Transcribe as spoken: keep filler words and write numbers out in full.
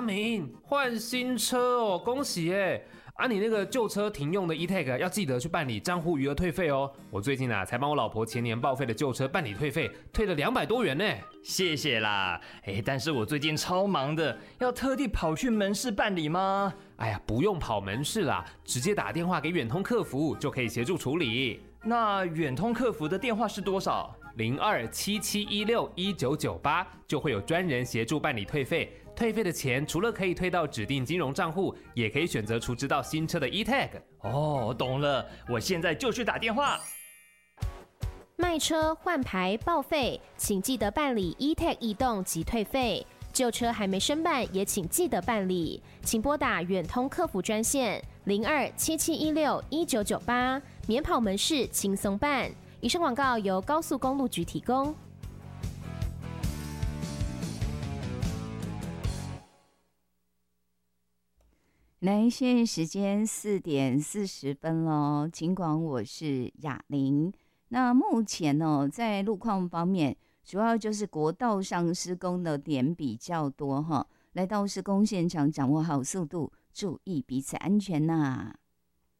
阿明换新车哦，恭喜耶！啊，你那个旧车停用的 E-Tag 要记得去办理账户余额退费哦。我最近啊才帮我老婆前年报废的旧车办理退费，退了两百多元呢。 谢谢啦，哎，但是我最近超忙的，要特地跑去门市办理吗？ 哎呀，不用跑门市啦，直接打电话给远通客服就可以协助处理。 那远通客服的电话是多少？ 零二七七一六一九九八，就会有专人协助办理退费。退费的钱除了可以退到指定金融账户，也可以选择储值到新车的 E-Tag。 哦，懂了，我现在就去打电话。 卖车换牌报废，请记得办理 E-Tag 移动及退费。旧车还没申办，也请记得办理，请拨打远通客服专线零二七七一六一九九八，免跑门市轻松办。以上广告由高速公路局提供。 来，现在时间四点四十分喽。尽管我是雅玲，那目前呢，在路况方面，主要就是国道上施工的点比较多哈。来到施工现场，掌握好速度，注意彼此安全呐。